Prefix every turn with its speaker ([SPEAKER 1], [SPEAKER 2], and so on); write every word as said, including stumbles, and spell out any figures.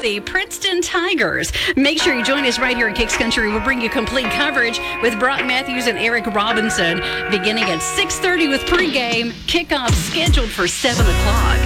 [SPEAKER 1] the Princeton Tigers. Make sure you join us right here at Kicks Country. We'll bring you complete coverage with Brock Matthews and Eric Robinson beginning at six thirty with pregame. Kickoff scheduled for seven o'clock.